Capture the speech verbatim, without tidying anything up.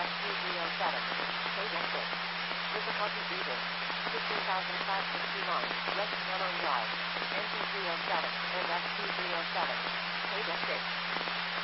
S Q three oh seven. Data six. Difficulty breathing. fifteen thousand five hundred sixty-one. West Yellow Drive. Engine three oh seven. And S Q three oh seven. Data six.